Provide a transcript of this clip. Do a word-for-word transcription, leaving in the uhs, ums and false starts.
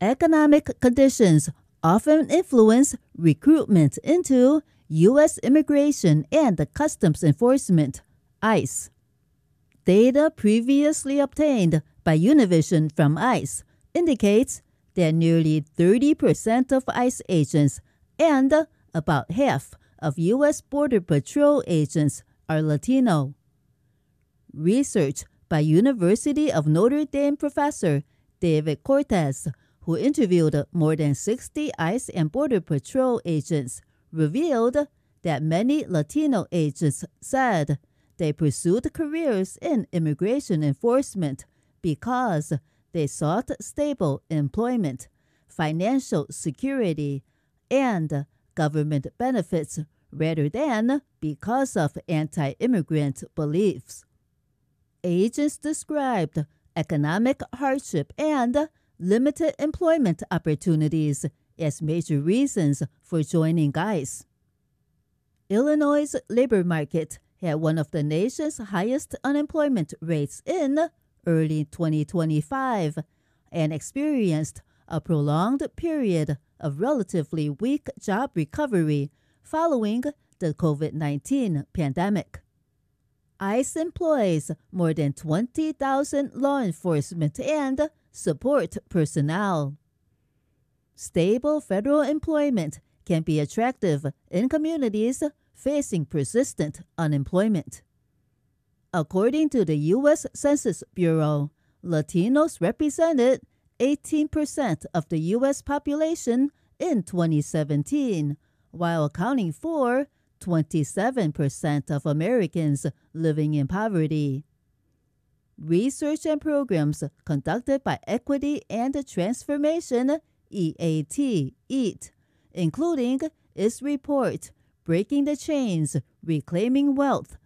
Economic conditions often influence recruitment into U S Immigration and Customs Enforcement, ICE. Data previously obtained by Univision from ICE indicates that nearly thirty percent of ICE agents and about half of U S Border Patrol agents are Latino. Research by University of Notre Dame professor David Cortez, who interviewed more than sixty ICE and Border Patrol agents, revealed that many Latino agents said they pursued careers in immigration enforcement because they sought stable employment, financial security, and government benefits rather than because of anti-immigrant beliefs. Agents described economic hardship and limited employment opportunities as major reasons for joining ICE. Illinois' labor market had one of the nation's highest unemployment rates in early twenty twenty-five and experienced a prolonged period of relatively weak job recovery following the COVID nineteen pandemic. ICE employs more than twenty thousand law enforcement and support personnel. Stable federal employment can be attractive in communities facing persistent unemployment. According to the U S Census Bureau, Latinos represented eighteen percent of the U S population in twenty seventeen, while accounting for twenty-seven percent of Americans living in poverty. Research and programs conducted by Equity and Transformation, E A T, EAT, including its report, Breaking the Chains, Reclaiming Wealth